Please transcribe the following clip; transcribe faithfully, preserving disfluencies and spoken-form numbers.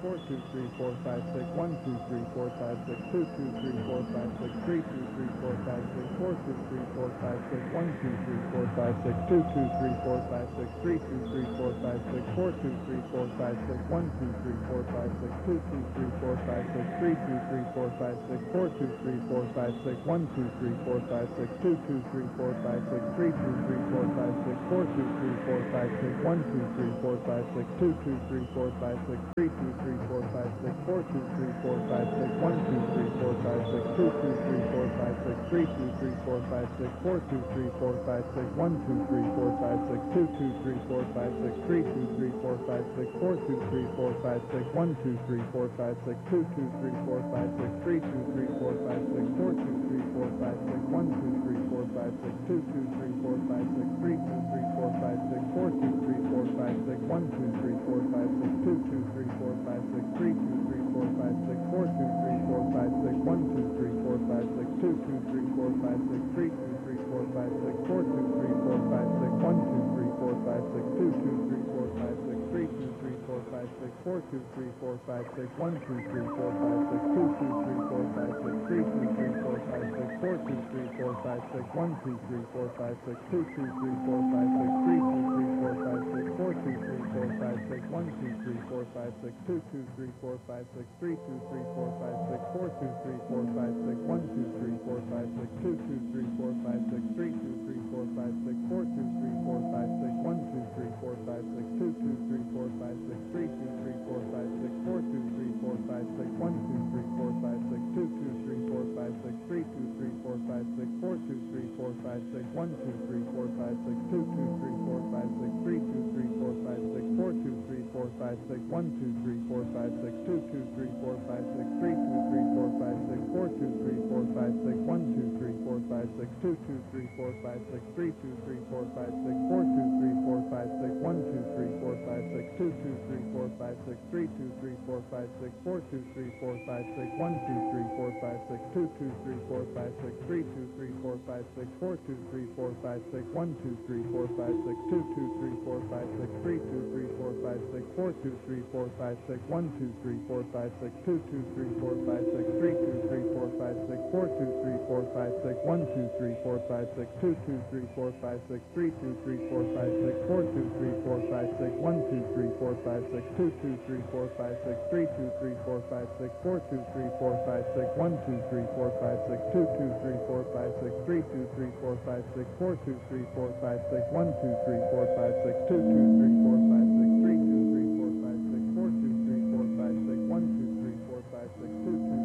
four two three four five six one two three four five six two two three four five six three two three four five six four two three four five six one two three four five six two two three four five six three two three four five six four two three four five six one two three four five six two two three four five six three two three four five six four two three four five six one two three four five six two two three four five six three two three four five six four two three four five six one two three four five six two two three four five six three two three four five six four two three four five six one two three four five six two two three four five six three two three four five six four two three four five six one two three four five six two two three four five six three two three four five six four two three four five six one two three four five six two two three four five six three two three four five six four two three four five six one two three four five six two two three four five six three two three four five six four two three four five six one two three four five six two two three four five six three two three four five six four two three four five six one two three four five six two two three four five six three two three four five six four two three four five six one two three four five six two two three four five six three two three four five six four two three four five six one two three four five six two two three four five six three two three four five six four two three four five six one two three four five six two two three four five six three two three four five six four two three four five six one two three four five six two two three four five six three two three four five six four two three four five six one two three four five six two two three four five six three two three four five six four two three four five six one two three four five six two two three four five six three two three four five six four two three four five six one two three four five six two two three four five six three two three four five six four two three four five six one two three four five six two two three four five six three two three four five six four two three four five six one two three four five six two two three four five six three two three four five six four two three four five six one two three four five six two two three four five six three two three four five six four two three four five six one two three four five six two two three four five six three two three four five six four two three four five six one two three four five six two two three four five six three two three four five six four two three four five six one two three four five six two two three four five six three two three four five six four two three four five six one two three four five six two two three four five six three two three four five six four two three four five six one two three four five six two two three four five six three two three four five six four two three four five six one two three four five six two two three four five six three two three four five six four two three four five six one two three four five six two two three four five six three two three four five six four two three four five six one two three four five six two two three four five six three two three four five six four two three four five six one two three four five six two two